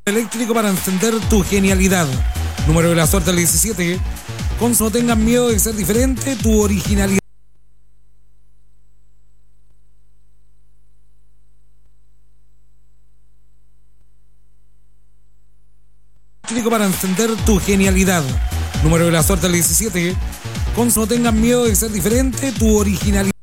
Eléctrico para encender tu genialidad. Número de la suerte el 17. No tengas miedo de ser diferente, tu originalidad. Eléctrico para encender tu genialidad. Número de la suerte el 17. No tengas miedo de ser diferente, tu originalidad.